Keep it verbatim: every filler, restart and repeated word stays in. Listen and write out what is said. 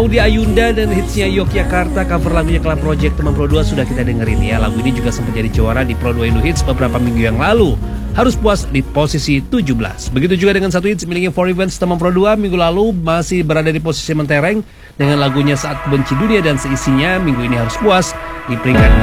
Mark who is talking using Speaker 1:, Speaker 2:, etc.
Speaker 1: Maudy Ayunda dan hitsnya Yogyakarta, cover lagunya Club Project teman Pro dua sudah kita dengerin ya. Lagu ini juga sempat jadi juara di Pro dua Indo Hits beberapa minggu yang lalu. Harus puas di posisi tujuh belas. Begitu juga dengan satu hits miliknya For Events teman Pro dua minggu lalu masih berada di posisi mentereng dengan lagunya Saat Benci Dunia dan Seisinya. Minggu ini Harus Puas di peringkat